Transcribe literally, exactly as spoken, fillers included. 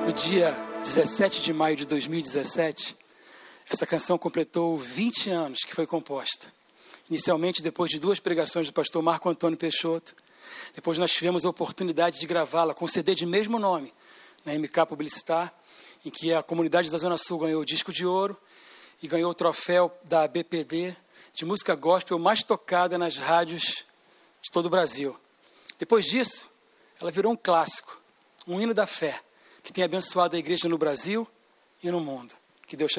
No dia dezessete de maio de dois mil e dezessete, essa canção completou vinte anos que foi composta. Inicialmente, depois de duas pregações do pastor Marco Antônio Peixoto, depois nós tivemos a oportunidade de gravá-la com C D de mesmo nome, na M K Publicitar, em que a comunidade da Zona Sul ganhou o disco de ouro e ganhou o troféu da B P D de música gospel mais tocada nas rádios de todo o Brasil. Depois disso, ela virou um clássico, um hino da fé, que tem abençoado a igreja no Brasil e no mundo. Que Deus te